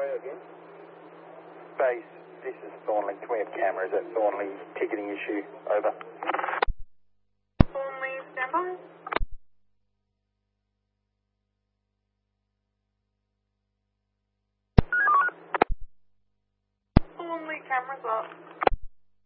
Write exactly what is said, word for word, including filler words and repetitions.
Base, this is Thornley. Do we have cameras at Thornley? Ticketing issue. Over. Thornley, standby. Thornley, cameras up.